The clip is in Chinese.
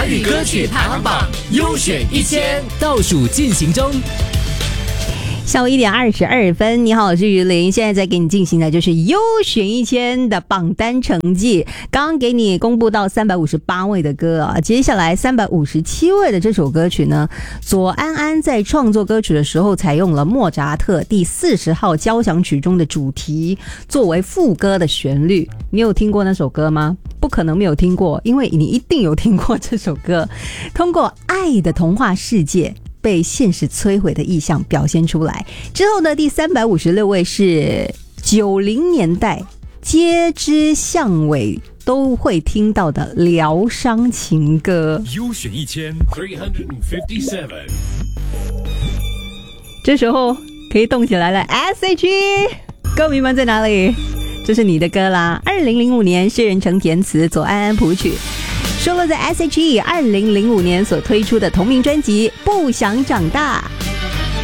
语歌曲排行榜优选1000倒数进行中。 下午1点22分，你好，我是于林，现在在给你进行的就是优选1000的榜单成绩。刚刚给你公布到358位的歌啊，接下来357位的这首歌曲呢，左安安在创作歌曲的时候采用了莫扎特第40号交响曲中的主题作为副歌的旋律。你有听过那首歌吗？不可能没有听过，因为你一定有听过这首歌。通过爱的童话世界被现实摧毁的意象表现出来之后呢，第356位是90年代街知巷尾都会听到的疗伤情歌。 优选1357， 这时候可以动起来了。 S.H.E 歌迷们在哪里？这是你的歌啦。2005年薛仁成填词，左安安谱曲，收录在 S.H.E 2005年所推出的同名专辑《不想长大》。